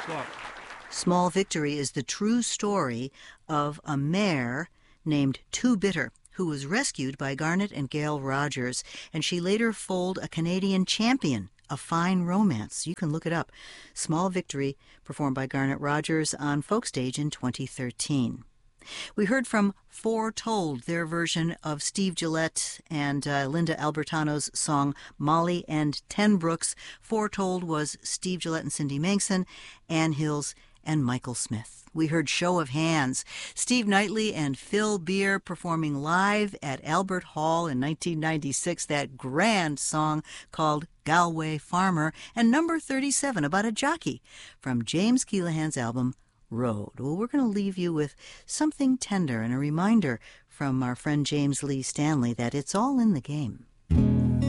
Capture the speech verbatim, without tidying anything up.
Thanks a lot. Small Victory is the true story of a mare named Two Bitter, who was rescued by Garnet and Gail Rogers, and she later foaled a Canadian champion, A Fine Romance. You can look it up. Small Victory, performed by Garnet Rogers on Folkstage in twenty thirteen. We heard from Four Told, their version of Steve Gillette and uh, Linda Albertano's song Molly and Ten Brooks. Four Told was Steve Gillette and Cindy Mangson, Ann Hills, and Michael Smith. We heard Show of Hands, Steve Knightley and Phil Beer performing live at Albert Hall in nineteen ninety-six, that grand song called Galway Farmer, and number thirty-seven, about a jockey, from James Keelahan's album Road. Well, we're going to leave you with something tender and a reminder from our friend James Lee Stanley that it's all in the game.